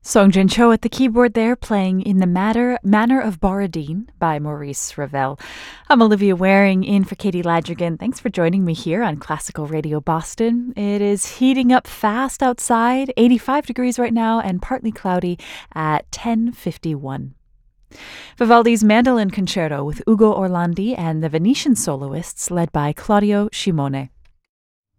Song Jin Cho at the keyboard there, playing In the Manner of Borodin by Maurice Ravel. I'm Olivia Waring in for Katie Ladrigan. Thanks for joining me here on Classical Radio Boston. It is heating up fast outside, 85 degrees right now and partly cloudy at 10:51. Vivaldi's Mandolin Concerto with Ugo Orlandi and the Venetian soloists led by Claudio Scimone.